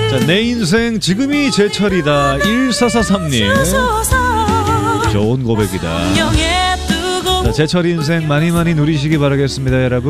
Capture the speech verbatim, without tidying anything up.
자, 내 인생 지금이 제철이다. 일사사삼 님 좋은 고백이다. 자, 제철 인생 많이 많이 누리시기 바라겠습니다, 여러분.